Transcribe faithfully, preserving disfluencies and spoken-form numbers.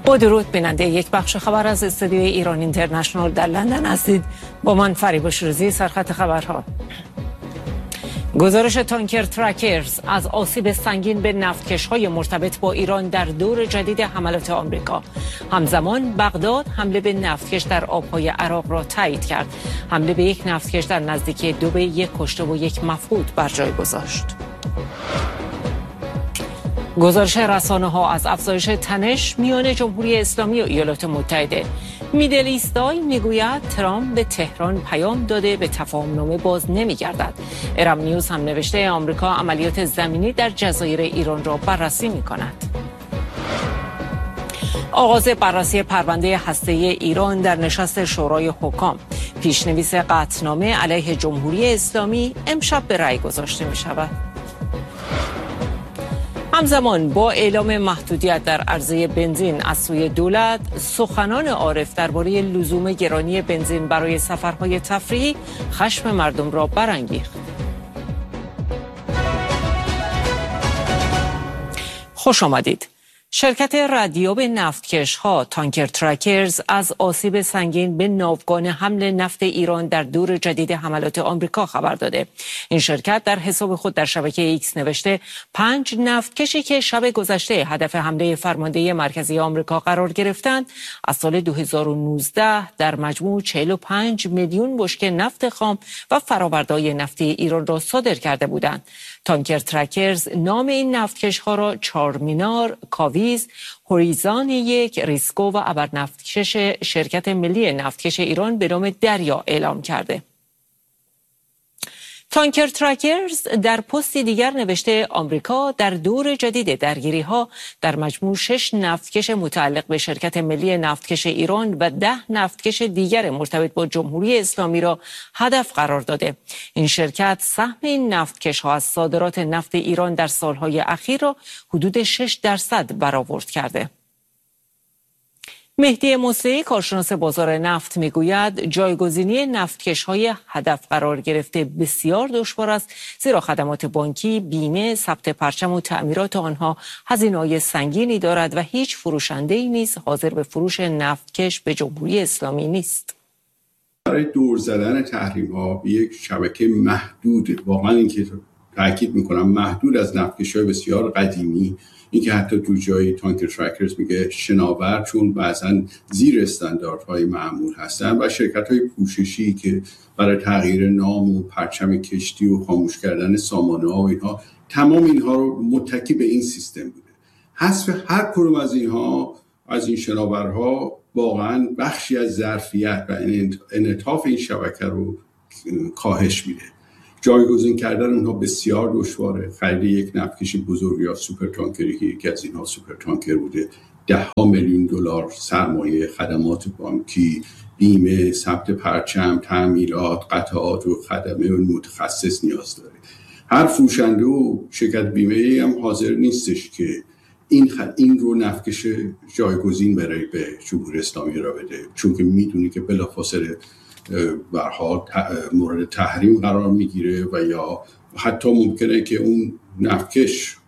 با درود بیننده یک بخش خبر از استودیوی ایران اینترنشنال در لندن هستید. با من فریبا شیرازی. سرخط خبرها: گزارش تانکر ترکرز از آسیب سنگین به نفتکش‌های مرتبط با ایران در دور جدید حملات آمریکا. همزمان بغداد حمله به نفتکش در آبهای عراق را تایید کرد. حمله به یک نفتکش در نزدیکی دبی یک کشته و یک مفقود بر جای گذاشت. گزارش رسانه‌ها از افزایش تنش میان جمهوری اسلامی و ایالات متحده. میدل ایست آی میگوید ترامپ به تهران پیام داده به تفاهم‌نامه باز نمی‌گردد. ارم نیوز هم نوشته آمریکا عملیات زمینی در جزایر ایران را بررسی می‌کند. آغاز بررسی پرونده هسته‌ای ایران در نشست شورای حکام. پیشنویس قطعنامه علیه جمهوری اسلامی امشب به رأی گذاشته می‌شود. همزمان با اعلام محدودیت در عرضه بنزین از سوی دولت، سخنان عارف درباره لزوم گرانی بنزین برای سفرهای تفریحی خشم مردم را برانگیخت. خوش آمدید. شرکت ردیاب نفتکش ها تانکر ترکرز از آسیب سنگین به ناوگان حمل نفت ایران در دور جدید حملات آمریکا خبر داده. این شرکت در حساب خود در شبکه ایکس نوشته پنج نفتکشی که شب گذشته هدف حمله فرمانده مرکزی آمریکا قرار گرفتند از سال دو هزار و نوزده در مجموع چهل و پنج میلیون بشکه نفت خام و فرآورده‌های نفتی ایران را صادر کرده بودند. تانکر ترکرز نام این نفتکش ها را چارمینار، کاویز، هوریزان یک، ریسکو و ابرنفتکش شرکت ملی نفتکش ایران به نام دریا اعلام کرده. تانکر ترکرز در پستی دیگر نوشته آمریکا در دور جدید درگیری ها در مجموع شش نفتکش متعلق به شرکت ملی نفتکش ایران و ده نفتکش دیگر مرتبط با جمهوری اسلامی را هدف قرار داده. این شرکت سهم این نفتکش ها از صادرات نفت ایران در سالهای اخیر را حدود شش درصد برآورد کرده. مهدی موسعی کارشناس بازار نفت میگوید جایگزینی نفتکش‌های هدف قرار گرفته بسیار دشوار است، زیرا خدمات بانکی، بیمه، ثبت پرچم و تعمیرات آنها هزینه‌های سنگینی دارد و هیچ فروشنده‌ای نیز حاضر به فروش نفتکش به جمهوری اسلامی نیست. برای دور زدن تحریم‌ها به یک شبکه محدود، واقعا این که تاکید می‌کنم محدود از نفتکش‌های بسیار قدیمی، این که حتی تو جای تانکر ترکرز میگه شناور، چون بعضا زیر استانداردهای معمول هستن، و شرکت‌های پوششی که برای تغییر نام و پرچم کشتی و خاموش کردن سامانه‌ها و اینها، تمام اینها رو متکی به این سیستم بوده. حذف هر کدوم از اینها، از این شناورها، واقعا بخشی از ظرفیت و انعطاف این شبکه رو کاهش میده. جایگزین کردن اونها بسیار دشواره. خرید یک نفتکش بزرگ یا سوپر تانکری که یکی از اینها سوپر تانکر بوده، ده ها میلیون دلار سرمایه، خدمات بانکی، بیمه، ثبت پرچم، تعمیرات، قطعات و خدمه و متخصص نیاز داره. هر فروشنده و شرکت بیمه هم حاضر نیستش که این خد... این رو نفتکش جایگزین برای به جمهوری اسلامی را بده، چون که میدونی که بلافاصله برها مورد تحریم قرار میگیره و یا حتی ممکنه که اون نفتکش